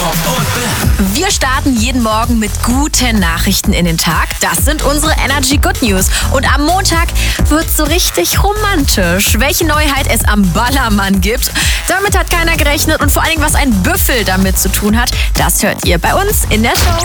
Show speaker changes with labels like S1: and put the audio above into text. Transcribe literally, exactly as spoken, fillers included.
S1: Rob und Bam.
S2: Wir starten jeden Morgen mit guten Nachrichten in den Tag. Das sind unsere Energy Good News. Und am Montag wird's so richtig romantisch. Welche Neuheit es am Ballermann gibt, damit hat keiner gerechnet. Und vor allen Dingen, was ein Büffel damit zu tun hat, das hört ihr bei uns in der Show.